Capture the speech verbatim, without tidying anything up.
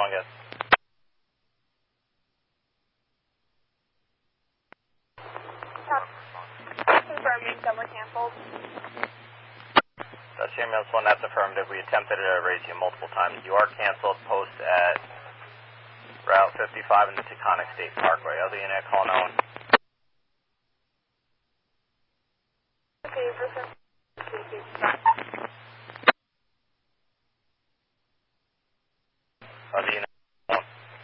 one, guys. Confirming, someone canceled. That's ambulance one, that's affirmative. We attempted to raise you multiple times. You are canceled. Post at Route fifty-five in the Taconic State Parkway. Other unit, call no one. Okay, for some,